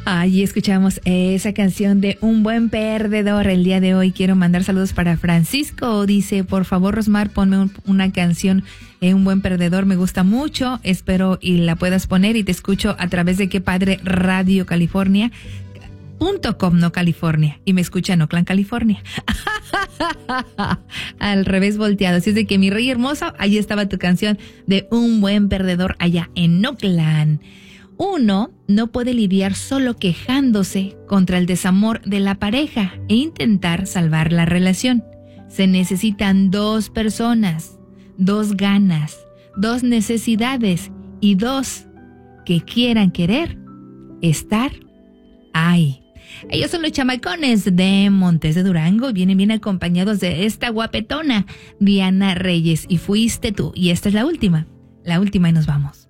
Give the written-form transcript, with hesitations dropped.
Ahí escuchamos esa canción de Un Buen Perdedor. El día de hoy quiero mandar saludos para Francisco. Dice, por favor, Rosmar, ponme una canción, Un Buen Perdedor. Me gusta mucho. Espero y la puedas poner y te escucho a través de Qué Padre Radio California. .com, no California, y me escucha en Oakland, California. Al revés volteado. Así es de que, mi rey hermoso, ahí estaba tu canción de Un Buen Perdedor allá en Oakland. Uno no puede lidiar solo quejándose contra el desamor de la pareja e intentar salvar la relación. Se necesitan 2 personas, 2 ganas, 2 necesidades y 2 que quieran querer estar ahí. Ellos son los chamacones de Montes de Durango. Vienen bien acompañados de esta guapetona, Diana Reyes. Y fuiste tú. Y esta es la última y nos vamos.